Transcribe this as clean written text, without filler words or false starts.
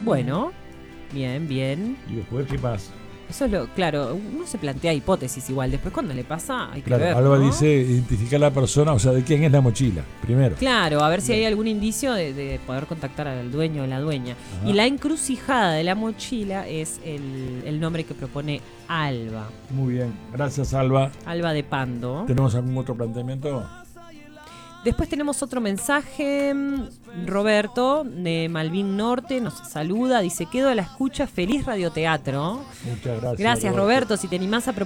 Bueno, bien, bien. ¿Y después qué pasa? Eso es claro, uno se plantea hipótesis igual. Después cuando le pasa hay que Claro, ver, Alba ¿no? dice identificar a la persona, o sea, de quién es la mochila, primero. Claro, a ver si Bien. hay algún indicio de poder contactar al dueño o la dueña. Ajá. Y la encrucijada de la mochila es el nombre que propone Alba. Muy bien, gracias Alba. Alba de Pando. ¿Tenemos algún otro planteamiento? Después tenemos otro mensaje. Roberto de Malvin Norte nos saluda, dice: quedo a la escucha, feliz radioteatro. Muchas gracias. Gracias Roberto, si te animás a